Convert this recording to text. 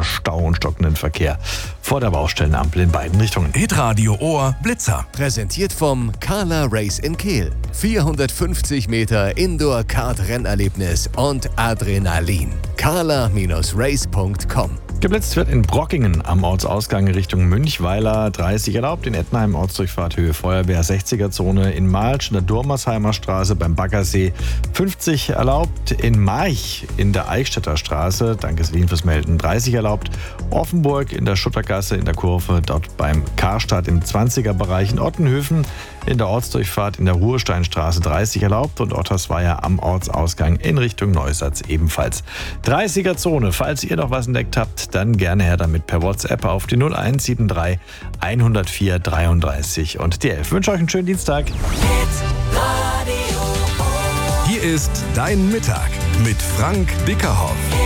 Stau und stockenden Verkehr vor der Baustellenampel in beiden Richtungen. Hitradio Ohr Blitzer. Präsentiert vom Carla Race in Kehl. 450 Meter Indoor-Kart-Rennerlebnis und Adrenalin. carla-race.com. Geblitzt wird in Brockingen am Ortsausgang Richtung Münchweiler 30 erlaubt, in Ettenheim Ortsdurchfahrt Höhe Feuerwehr 60er-Zone, in Malsch in der Durmersheimer Straße beim Baggersee 50 erlaubt, in March in der Eichstätter Straße, danke Wien fürs Melden, 30 erlaubt, Offenburg in der Schuttergasse in der Kurve, dort beim Karstadt im 20er-Bereich, in Ottenhöfen in der Ortsdurchfahrt in der Ruhesteinstraße 30 erlaubt und Ottersweier am Ortsausgang in Richtung Neusatz ebenfalls 30er-Zone. Falls ihr noch was entdeckt habt, dann gerne her damit per WhatsApp auf die 0173 104 33 und die 11. Ich wünsche euch einen schönen Dienstag. Hier ist Dein Mittag mit Frank Dickerhoff.